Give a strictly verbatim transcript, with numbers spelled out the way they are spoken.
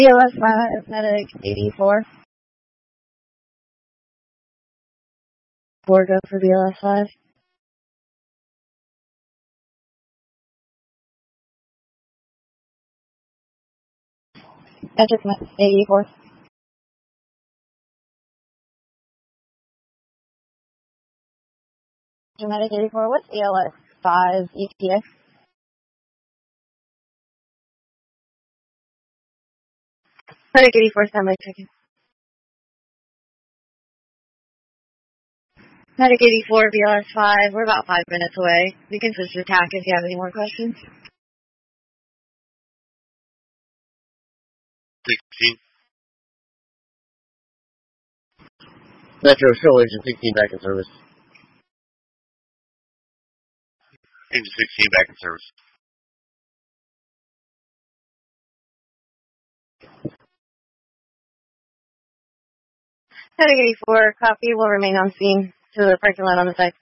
B L S five, medic eighty-four. Four go for B L S five. Metric eighty-four. Medic eighty-four, what's B L S five E T A? Medic eighty-four, standby checking. Medic eighty-four, B L S five, we're about five minutes away. We can switch to attack if you have any more questions. sixteen. Metro, show Agent sixteen back in service. Agent sixteen back in service. Medic eighty-four, copy, will remain on scene to the parking lot on the side.